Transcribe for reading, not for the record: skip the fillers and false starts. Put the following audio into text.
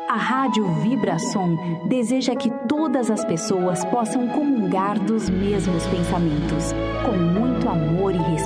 A Rádio Vibração deseja que todas as pessoas possam comungar dos mesmos pensamentos, com muito amor e respeito.